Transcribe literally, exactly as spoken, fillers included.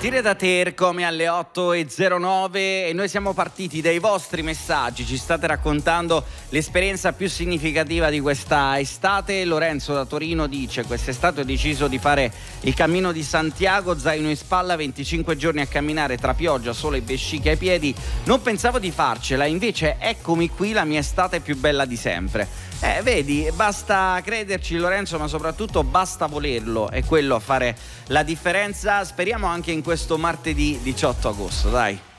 partire da Tercom alle otto e zero nove e noi siamo partiti dai vostri messaggi. Ci state raccontando l'esperienza più significativa di questa estate. Lorenzo da Torino dice: quest'estate ho deciso di fare il cammino di Santiago, zaino in spalla, venticinque giorni a camminare tra pioggia, sole e vesciche ai piedi. Non pensavo di farcela, invece eccomi qui, la mia estate più bella di sempre. Eh, vedi, basta crederci, Lorenzo, ma soprattutto basta volerlo, è quello a fare la differenza. Speriamo anche in questo martedì diciotto agosto, dai.